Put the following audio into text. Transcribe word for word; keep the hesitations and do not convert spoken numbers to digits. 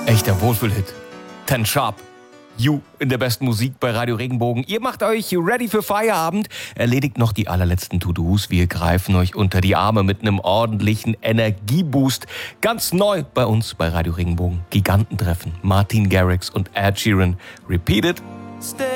Echter Wohlfühlhit. Ten Sharp. You in der besten Musik bei Radio Regenbogen. Ihr macht euch ready für Feierabend. Erledigt noch die allerletzten To-Dos. Wir greifen euch unter die Arme mit einem ordentlichen Energieboost. Ganz neu bei uns bei Radio Regenbogen. Gigantentreffen. Martin Garrix und Ed Sheeran. Repeat it.